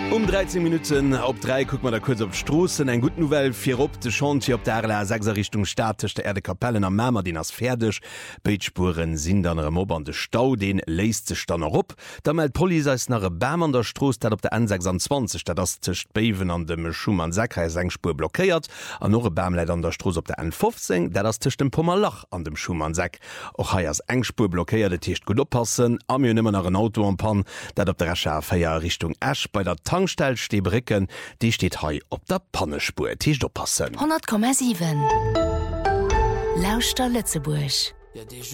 Um 13 Minuten op 3 guck man da kurz op Strossen eng gut Novel fir op de Chantier op der RLA6 Richtung statisch der Erde Kapellen am Mämer den as fertigch Beitspuren sinn an Mobern de Stau den leist sech dann op da meldt Poli nach Bäm an der Stroos dat op der N26 dat das Tischcht Bewen an dem Schumann Säcker Sengspur blockiert an noch Bämleit an der Stroos op der N15 der das Tisch dem Pommerlach an dem Schumann Säck och haiers engspur blockiert de Tischcht gut oppassen am nimmer nach een Auto an Pan dat op der Recherfeier Richtung Ash bei der Tankstell Stebricken, die steht hei op der Pannespur. Tisch do passen. 100,7 Lauster Lützeburg.